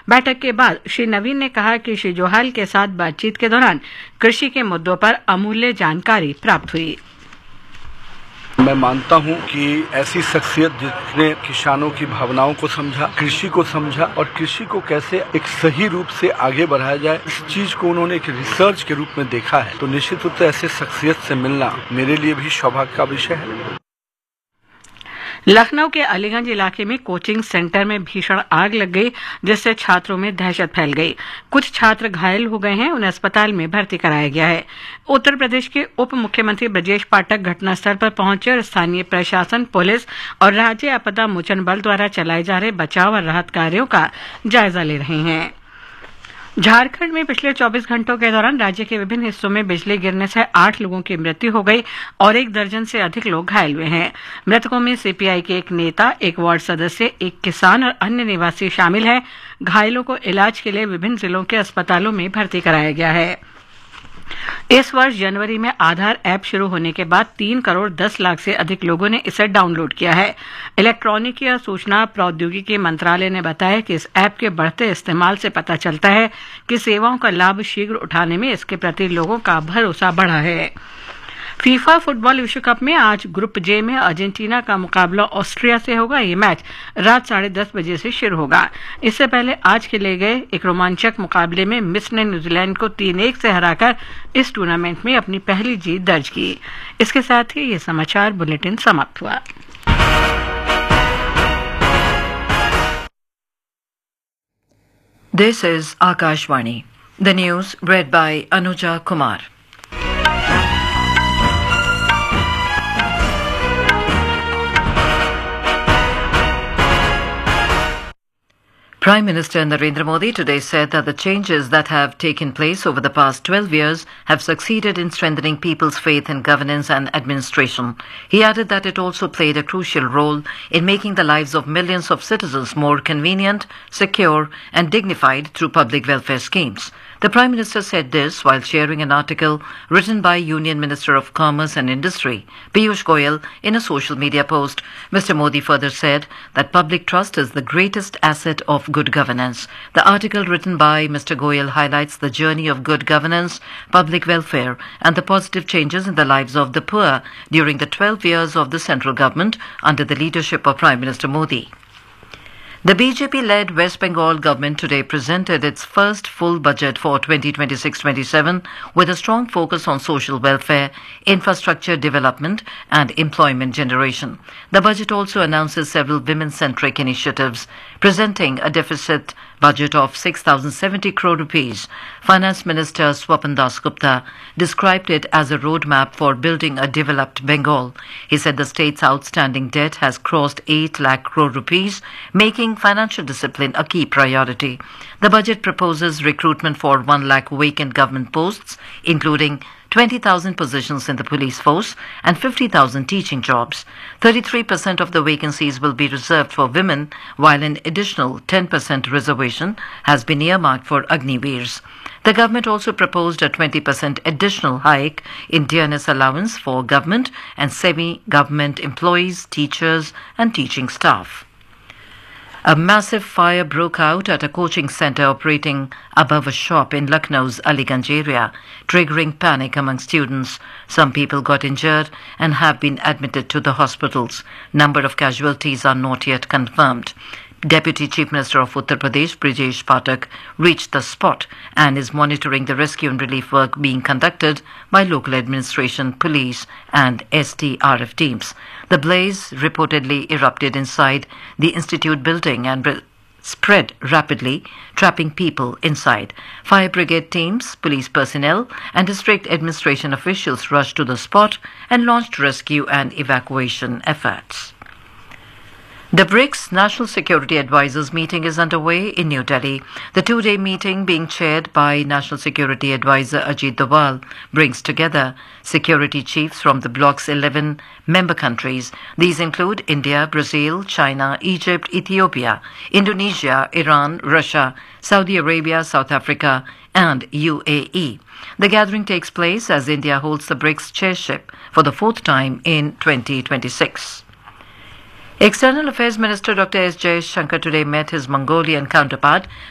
बैठक के बाद श्री नवीन ने कहा कि श्री जोहाल के साथ बातचीत के दौरान कृषि के मुद्दों पर अमूल्य जानकारी प्राप्त हुई। मैं मानता हूं कि ऐसी शख्सियत जिसने किसानों की भावनाओं को समझा, कृषि को समझा और कृषि को कैसे एक सही रूप से आगे बढ़ाया जाए, इस चीज को उन्होंने एक रिसर्च के रूप में देखा है। तो निश्चित रूप से ऐसे शख्सियत से मिलना मेरे लिए भी सौभाग्य का विषय है। लखनऊ के अलीगंज इलाके में कोचिंग सेंटर में भीषण आग लग गई, जिससे छात्रों में दहशत फैल गई। कुछ छात्र घायल हो गए हैं, उन्हें अस्पताल में भर्ती कराया गया है। उत्तर प्रदेश के उप मुख्यमंत्री ब्रजेश पाठक घटनास्थल पर पहुंचे और स्थानीय प्रशासन, पुलिस और राज्य आपदा मोचन बल द्वारा चलाए जा रहे बचाव और राहत कार्यों का जायजा ले रहे हैं। झारखंड में पिछले 24 घंटों के दौरान राज्य के विभिन्न हिस्सों में बिजली गिरने से 8 लोगों की मृत्यु हो गई और 1 दर्जन से अधिक लोग घायल हुए हैं। मृतकों में सीपीआई के एक नेता, एक वार्ड सदस्य, एक किसान और अन्य निवासी शामिल हैं। घायलों को इलाज के लिए विभिन्न जिलों के अस्पतालों में भर्ती कराया गया है। इस वर्ष जनवरी में आधार ऐप शुरू होने के बाद 3 करोड़ 10 लाख से अधिक लोगों ने इसे डाउनलोड किया है। इलेक्ट्रॉनिकी और सूचना प्रौद्योगिकी मंत्रालय ने बताया कि इस ऐप के बढ़ते इस्तेमाल से पता चलता है कि सेवाओं का लाभ शीघ्र उठाने में इसके प्रति लोगों का भरोसा बढ़ा है। फीफा फुटबॉल विश्व कप में आज ग्रुप जे में अर्जेंटीना का मुकाबला ऑस्ट्रिया से होगा। ये मैच रात 10:30 बजे से शुरू होगा। इससे पहले आज खेले गए एक रोमांचक मुकाबले में मिस्र ने न्यूजीलैंड को 3-1 से हराकर इस टूर्नामेंट में अपनी पहली जीत दर्ज की। इसके साथ ही ये समाचार बुलेटिन समाप्त हुआ। This is Akashvani. The news read by Anuja Kumar. Prime Minister Narendra Modi today said that the changes that have taken place over the past 12 years have succeeded in strengthening people's faith in governance and administration. He added that it also played a crucial role in making the lives of millions of citizens more convenient, secure and dignified through public welfare schemes. The Prime Minister said this while sharing an article written by Union Minister of Commerce and Industry, Piyush Goyal, in a social media post. Mr. Modi further said that public trust is the greatest asset of good governance. The article written by Mr. Goyal highlights the journey of good governance, public welfare and the positive changes in the lives of the poor during the 12 years of the central government under the leadership of Prime Minister Modi. The BJP-led West Bengal government today presented its first full budget for 2026-27 with a strong focus on social welfare, infrastructure development and employment generation. The budget also announces several women-centric initiatives, presenting a deficit budget of 6,070 crore rupees. Finance Minister Swapan Das Gupta described it as a roadmap for building a developed Bengal. He said the state's outstanding debt has crossed 8 lakh crore rupees, making financial discipline a key priority. The budget proposes recruitment for 1 lakh vacant government posts, including 20,000 positions in the police force and 50,000 teaching jobs. 33% of the vacancies will be reserved for women, while an additional 10% reservation has been earmarked for Agniveers. The government also proposed a 20% additional hike in DNS allowance for government and semi-government employees, teachers and teaching staff. A massive fire broke out at a coaching center operating above a shop in Lucknow's Aliganj area, triggering panic among students. Some people got injured and have been admitted to the hospitals. Number of casualties are not yet confirmed. Deputy Chief Minister of Uttar Pradesh, Brijesh Pathak, reached the spot and is monitoring the rescue and relief work being conducted by local administration, police and SDRF teams. The blaze reportedly erupted inside the institute building and spread rapidly, trapping people inside. Fire brigade teams, police personnel and district administration officials rushed to the spot and launched rescue and evacuation efforts. The BRICS National Security Advisors meeting is underway in New Delhi. The two-day meeting, being chaired by National Security Advisor Ajit Doval, brings together security chiefs from the bloc's 11 member countries. These include India, Brazil, China, Egypt, Ethiopia, Indonesia, Iran, Russia, Saudi Arabia, South Africa and UAE. The gathering takes place as India holds the BRICS chairship for the 4th time in 2026. External Affairs Minister Dr. S. Jaishankar today met his Mongolian counterpart